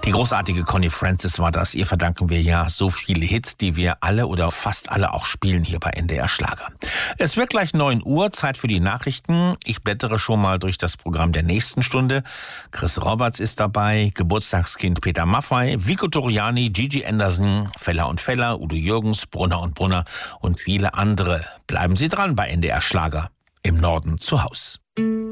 Die großartige Connie Francis war das. Ihr verdanken wir ja so viele Hits, die wir alle oder fast alle auch spielen hier bei NDR Schlager. Es wird gleich 9 Uhr, Zeit für die Nachrichten. Ich blättere schon mal durch das Programm der nächsten Stunde. Chris Roberts ist dabei, Geburtstagskind Peter Maffay, Vico Toriani, Gigi Anderson, Feller und Feller, Udo Jürgens, Brunner und Brunner und viele andere. Bleiben Sie dran bei NDR Schlager. Im Norden zu Haus.